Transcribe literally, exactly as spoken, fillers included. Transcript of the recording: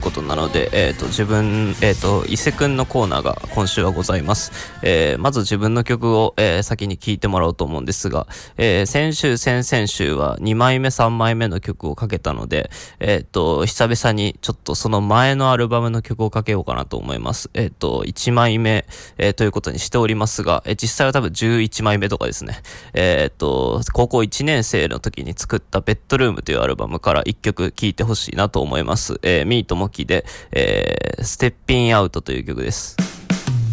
ことなので、えー、と自分、えー、と伊勢くんのコーナーが今週はございます。えー、まず自分の曲を、えー、先に聴いてもらおうと思うんですが、えー、先週先々週はにまいめさんまいめの曲をかけたので、えー、と久々にちょっとその前のアルバムの曲をかけようかなと思います。えー、といちまいめ、えー、ということにしておりますが、えー、実際は多分じゅういちまいめとかですね。えー、と高校いちねん生の時に作ったベッドルームというアルバムからいっきょく聴いてほしいなと思います。えー、ミートモキで、えー、ステッピンアウトという曲です。